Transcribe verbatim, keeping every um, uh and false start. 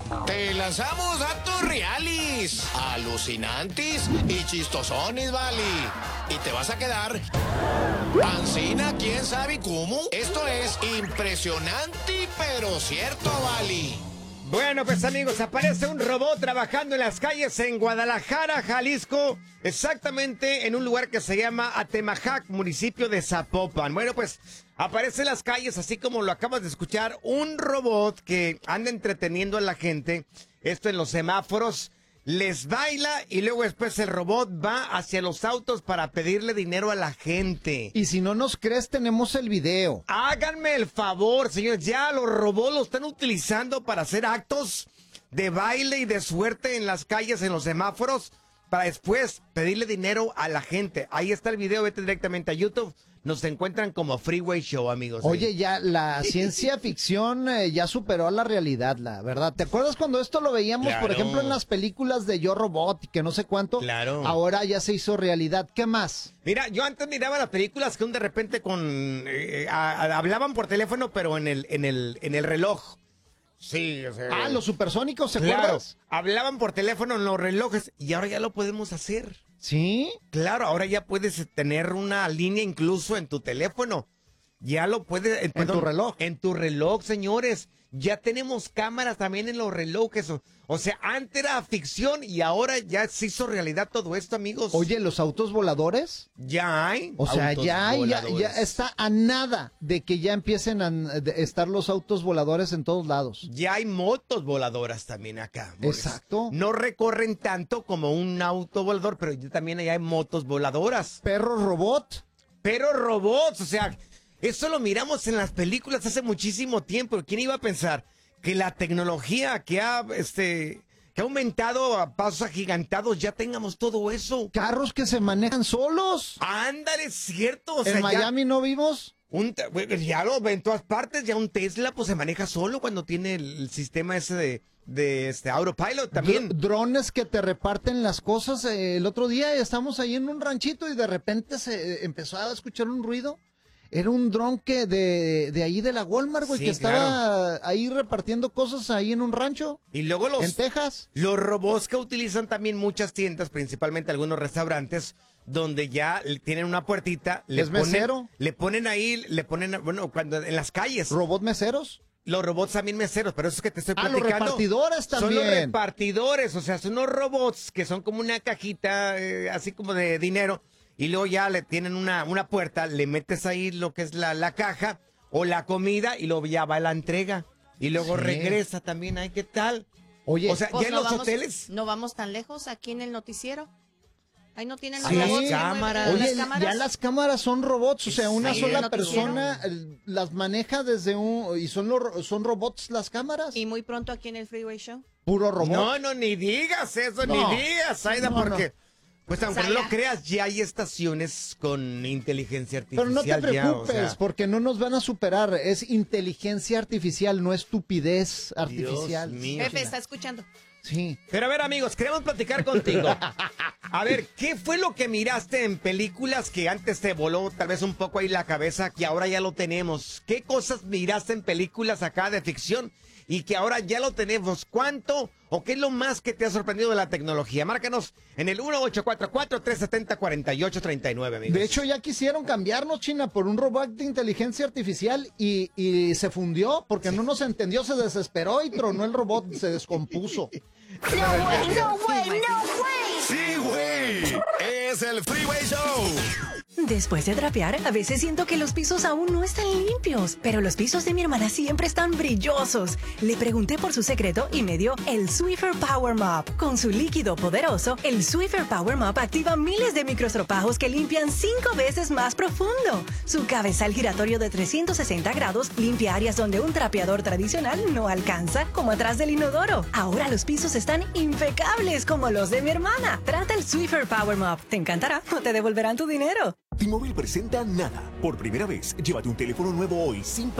Te lanzamos datos reales, alucinantes y chistosones, vale. Y te vas a quedar pancina, quién sabe cómo. Esto es impresionante, pero cierto, vale. Bueno, pues amigos, aparece un robot trabajando en las calles en Guadalajara, Jalisco, exactamente en un lugar que se llama Atemajac, municipio de Zapopan. Bueno, pues aparece en las calles, así como lo acabas de escuchar, un robot que anda entreteniendo a la gente, esto en los semáforos, les baila y luego después el robot va hacia los autos para pedirle dinero a la gente. Y si no nos crees, tenemos el video. Háganme el favor, señores, ya los robots lo están utilizando para hacer actos de baile y de suerte en las calles, en los semáforos, para después pedirle dinero a la gente. Ahí está el video, vete directamente a YouTube. Nos encuentran como Freeway Show, amigos. Oye, ya la ciencia ficción eh, ya superó a la realidad, la verdad. ¿Te acuerdas cuando esto lo veíamos, Claro. por ejemplo, en las películas de Yo Robot y que no sé cuánto? Claro. Ahora ya se hizo realidad. ¿Qué más? Mira, yo antes miraba las películas que un de repente con eh, a- a- hablaban por teléfono, pero en el en el en el reloj. Sí, o sea, Ah, los supersónicos, ¿se claro, acuerdas? hablaban por teléfono en los relojes y ahora ya lo podemos hacer. Sí. Claro, ahora ya puedes tener una línea incluso en tu teléfono. Ya lo puedes... En tu reloj. En tu reloj, señores. Ya tenemos cámaras también en los relojes. O, o sea, antes era ficción y ahora ya se hizo realidad todo esto, amigos. Oye, los autos voladores. Ya hay. O sea, autos ya, hay, ya, voladores. ya está a nada de que ya empiecen a de estar los autos voladores en todos lados. Ya hay motos voladoras también acá. Boris. Exacto. No recorren tanto como un auto volador, pero ya también hay motos voladoras. Perros robot. Pero robots, o sea, eso lo miramos en las películas hace muchísimo tiempo. ¿Quién iba a pensar que la tecnología que ha, este, que ha aumentado a pasos agigantados ya tengamos todo eso? Carros que se manejan solos. Ándale, es cierto. O sea, En ya Miami no vimos. un te- güey, ya lo ven en todas partes. Ya un Tesla pues se maneja solo cuando tiene el, el sistema ese de, de este autopilot también. Dr- drones que te reparten las cosas. Eh, el otro día estamos ahí en un ranchito y de repente se eh, empezó a escuchar un ruido. Era un dron que de, de ahí de la Walmart, güey, Sí, que estaba ahí repartiendo cosas ahí en un rancho, Y luego los... en Texas. Los robots que utilizan también muchas tiendas, principalmente algunos restaurantes, donde ya le- tienen una puertita, le ¿Es ponen, mesero? le ponen ahí, le ponen, bueno, cuando en las calles, ¿Robot meseros? los robots también meseros, pero eso es que te estoy Ah, los platicando. repartidores Son los también. repartidores, o sea, son unos robots que son como una cajita, eh, así como de dinero, y luego ya le tienen una, una puerta, le metes ahí lo que es la, la caja o la comida, y luego ya va la entrega, y luego Sí. regresa también, ay, ¿qué tal? Oye, O sea, Pues ya en no los vamos- hoteles... No vamos tan lejos, aquí en el noticiero. Ahí no tienen los Sí, robots que cámaras. mueven Oye, las cámaras. ya las cámaras son robots, o sea, una Sí, sola el noticiero. persona el- las maneja desde un... ¿Y son, los, son robots las cámaras? Y muy pronto aquí en el Freeway Show. Puro robot. No, no, ni digas eso, No. ni digas, Aida, No, porque, pues aunque no Zaya. lo creas, ya hay estaciones con inteligencia Pero artificial. no te ya, o preocupes, sea, porque no nos van a superar. Es inteligencia artificial, no estupidez artificial. Dios mío. Jefe, está escuchando. Sí. Pero a ver, amigos, queremos platicar contigo. A ver, ¿qué fue lo que miraste en películas que antes te voló tal vez un poco ahí la cabeza, que ahora ya lo tenemos? ¿Qué cosas miraste en películas acá de ficción y que ahora ya lo tenemos? ¿Cuánto o qué es lo más que te ha sorprendido de la tecnología? Márcanos en el uno ocho cuatro cuatro, tres siete cero, cuatro ocho tres nueve, amigos. De hecho, ya quisieron cambiarnos, China, por un robot de inteligencia artificial y, y se fundió porque no nos entendió, se desesperó y tronó el robot, se descompuso. Sí, güey. Es el Freeway Show. Después de trapear, a veces siento que los pisos aún no están limpios, pero los pisos de mi hermana siempre están brillosos. Le pregunté por su secreto y me dio el Swiffer Power Mop. Con su líquido poderoso, el Swiffer Power Mop activa miles de microestropajos que limpian cinco veces más profundo. Su cabezal giratorio de trescientos sesenta grados limpia áreas donde un trapeador tradicional no alcanza, como atrás del inodoro. Ahora los pisos están impecables como los de mi hermana. Trata el Swiffer Power Mop. Te encantará o te devolverán tu dinero. T-Mobile presenta Nada. Por primera vez, llévate un teléfono nuevo hoy sin